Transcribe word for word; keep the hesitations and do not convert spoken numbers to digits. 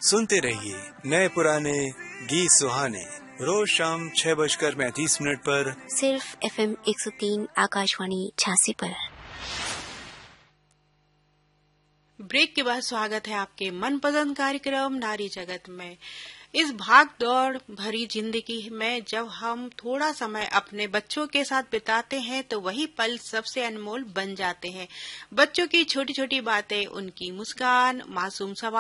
सुनते रहिए नए पुराने गीत सुहाने रोज शाम छह बजकर पैंतीस मिनट पर सिर्फ एफ एम एक सौ तीन आकाशवाणी झांसी पर। ब्रेक के बाद स्वागत है आपके मनपसंद कार्यक्रम नारी जगत में। इस भाग दौड़ भरी जिंदगी में जब हम थोड़ा समय अपने बच्चों के साथ बिताते हैं तो वही पल सबसे अनमोल बन जाते हैं। बच्चों की छोटी छोटी बातें, उनकी मुस्कान, मासूम सवाल